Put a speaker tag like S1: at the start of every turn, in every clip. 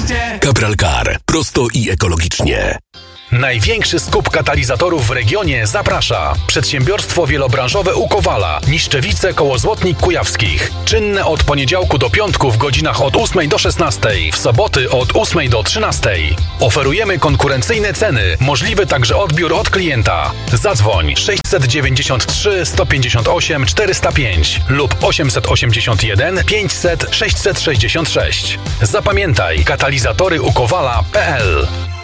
S1: Capital Car. Prosto i ekologicznie.
S2: Największy skup katalizatorów w regionie zaprasza przedsiębiorstwo wielobranżowe u Kowala, Niszczewice koło Złotnik Kujawskich. Czynne od poniedziałku do piątku w godzinach od 8 do 16, w soboty od 8 do 13. Oferujemy konkurencyjne ceny, możliwy także odbiór od klienta. Zadzwoń 693 158 405 lub 881 500 666. Zapamiętaj, katalizatoryukowala.pl.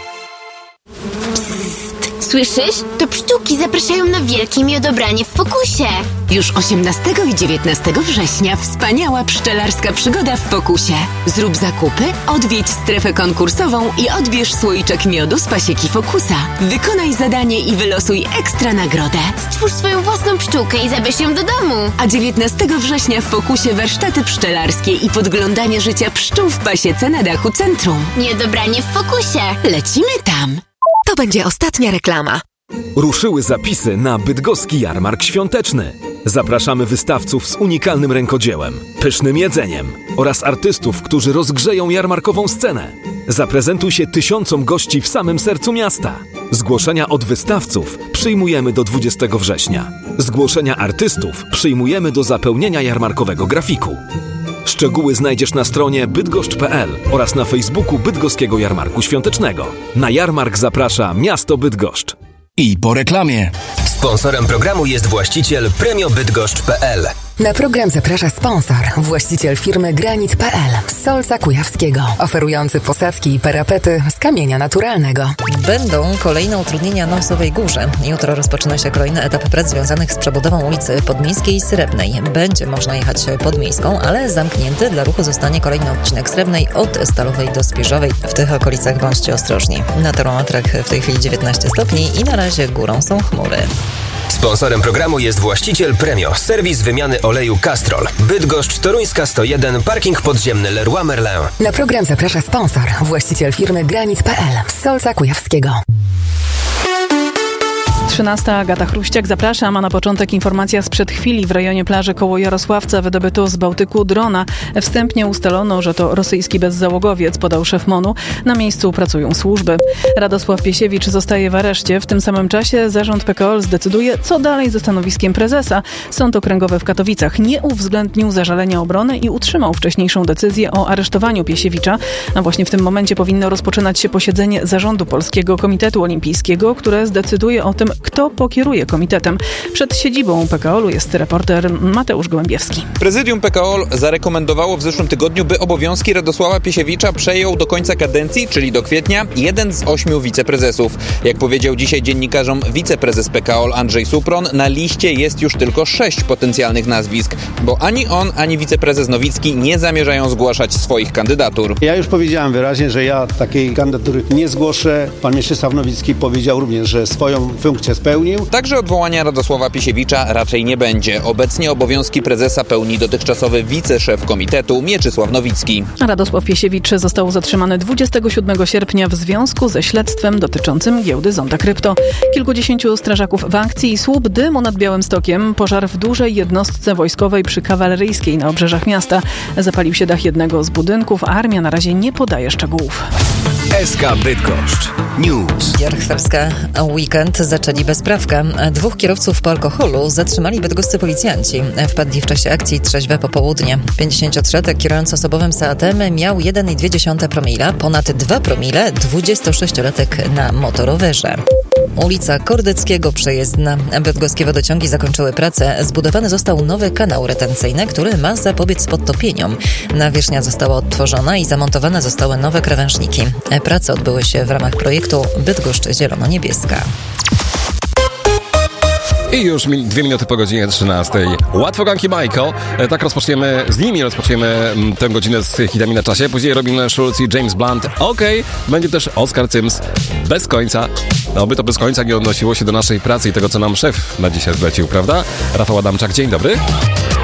S3: Słyszysz? To pszczółki zapraszają na wielkie miodobranie w Fokusie.
S4: Już 18 i 19 września wspaniała pszczelarska przygoda w Fokusie. Zrób zakupy, odwiedź strefę konkursową i odbierz słoiczek miodu z pasieki Fokusa. Wykonaj zadanie i wylosuj ekstra nagrodę.
S3: Stwórz swoją własną pszczółkę i zabierz ją do domu.
S4: A 19 września w Fokusie warsztaty pszczelarskie i podglądanie życia pszczół w pasiece na dachu centrum.
S3: Miodobranie w Fokusie.
S4: Lecimy tam.
S5: To będzie ostatnia reklama.
S6: Ruszyły zapisy na bydgoski jarmark świąteczny. Zapraszamy wystawców z unikalnym rękodziełem, pysznym jedzeniem oraz artystów, którzy rozgrzeją jarmarkową scenę. Zaprezentuj się tysiącom gości w samym sercu miasta. Zgłoszenia od wystawców przyjmujemy do 20 września. Zgłoszenia artystów przyjmujemy do zapełnienia jarmarkowego grafiku. Szczegóły znajdziesz na stronie bydgoszcz.pl oraz na Facebooku Bydgoskiego Jarmarku Świątecznego. Na jarmark zaprasza miasto Bydgoszcz.
S1: I po reklamie.
S7: Sponsorem programu jest właściciel premiobydgoszcz.pl.
S5: Na program zaprasza sponsor, właściciel firmy Granit.pl z Solca Kujawskiego, oferujący posadzki i parapety z kamienia naturalnego.
S8: Będą kolejne utrudnienia na Osowej Górze. Jutro rozpoczyna się kolejny etap prac związanych z przebudową ulicy Podmiejskiej i Srebrnej. Będzie można jechać Podmiejską, ale zamknięty dla ruchu zostanie kolejny odcinek Srebrnej od Stalowej do Spiżowej. W tych okolicach bądźcie ostrożni. Na termometrach w tej chwili 19 stopni i na razie górą są chmury.
S7: Sponsorem programu jest właściciel Premio, serwis wymiany oleju Castrol. Bydgoszcz, Toruńska 101, parking podziemny Leroy Merlin.
S5: Na program zaprasza sponsor, właściciel firmy Granit.pl z Solca Kujawskiego.
S9: 13. Agata Chruściak, zapraszam, a na początek informacja sprzed chwili. W rejonie plaży koło Jarosławca wydobyto z Bałtyku drona. Wstępnie ustalono, że to rosyjski bezzałogowiec, podał szef MON-u. Na miejscu pracują służby. Radosław Piesiewicz zostaje w areszcie. W tym samym czasie zarząd PKO zdecyduje, co dalej ze stanowiskiem prezesa. Sąd Okręgowy w Katowicach nie uwzględnił zażalenia obrony i utrzymał wcześniejszą decyzję o aresztowaniu Piesiewicza. A właśnie w tym momencie powinno rozpoczynać się posiedzenie Zarządu Polskiego Komitetu Olimpijskiego, które zdecyduje o tym, kto pokieruje komitetem. Przed siedzibą PKO-u jest reporter Mateusz Gołębiewski.
S10: Prezydium PKO zarekomendowało w zeszłym tygodniu, by obowiązki Radosława Piesiewicza przejął do końca kadencji, czyli do kwietnia, jeden z 8 wiceprezesów. Jak powiedział dzisiaj dziennikarzom wiceprezes PKO Andrzej Supron, na liście jest już tylko 6 potencjalnych nazwisk, bo ani on, ani wiceprezes Nowicki nie zamierzają zgłaszać swoich kandydatur.
S11: Ja już powiedziałem wyraźnie, że ja takiej kandydatury nie zgłoszę. Pan Mieczysław Nowicki powiedział również, że swoją funkcję spełnił.
S10: Także odwołania Radosława Piesiewicza raczej nie będzie. Obecnie obowiązki prezesa pełni dotychczasowy wiceszef komitetu Mieczysław Nowicki.
S9: Radosław Piesiewicz został zatrzymany 27 sierpnia w związku ze śledztwem dotyczącym giełdy Zonda Krypto. Kilkudziesięciu strażaków w akcji i słup dymu nad Białymstokiem. Pożar w dużej jednostce wojskowej przy Kawaleryjskiej na obrzeżach miasta. Zapalił się dach jednego z budynków, a armia na razie nie podaje szczegółów.
S1: SK Bydgoszcz News.
S8: Jarchwewska weekend zaczęli bezprawkę. 2 kierowców po alkoholu zatrzymali bydgoscy policjanci. Wpadli w czasie akcji trzeźwe popołudnie. 53-latek kierując osobowym Seatem miał 1,2 promila, ponad 2 promile 26-latek na motorowerze. Ulica Kordyckiego przejezdna. Bydgoskie wodociągi zakończyły pracę. Zbudowany został nowy kanał retencyjny, który ma zapobiec podtopieniom. Nawierzchnia została odtworzona i zamontowane zostały nowe krawężniki. Prace odbyły się w ramach projektu Bydgoszcz Zielono-Niebieska.
S12: I już 2 minuty po godzinie 13. Łatwoganki Michael. Tak z nimi rozpoczniemy tę godzinę z hitami na czasie. Później Robin Schulz i James Blunt. Będzie też Oskar Cyms. Bez końca. Oby to bez końca nie odnosiło się do naszej pracy i tego, co nam szef na dzisiaj zlecił, prawda? Rafał Adamczak, dzień dobry.